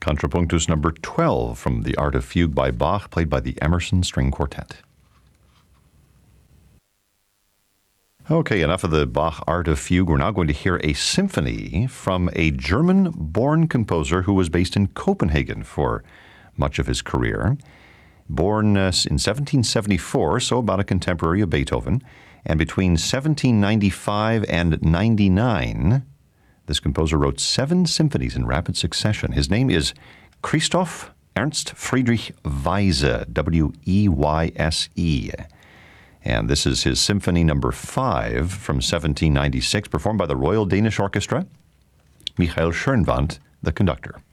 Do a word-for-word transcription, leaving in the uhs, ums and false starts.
Contrapunctus number twelve from the Art of Fugue by Bach, played by the Emerson String Quartet. Okay, enough of the Bach Art of Fugue. We're now going to hear a symphony from a German-born composer who was based in Copenhagen for much of his career. Born uh, in seventeen seventy-four, so about a contemporary of Beethoven, and between seventeen ninety-five and ninety-nine, this composer wrote seven symphonies in rapid succession. His name is Christoph Ernst Friedrich Weyse, W E Y S E. And this is his symphony number five from seventeen ninety-six, performed by the Royal Danish Orchestra. Michael Schönwandt, the conductor.